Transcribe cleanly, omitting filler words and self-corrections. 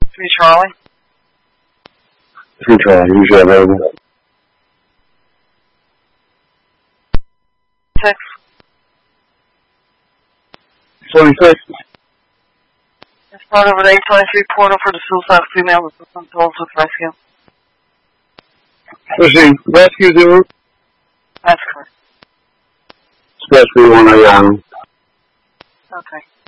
3 Charlie. 3 Charlie, usually available. 6. 26. Start over the 823 portal for the suicide female with some tolls with rescue. Pushing rescue 0. That's correct. Rescue 1 Okay.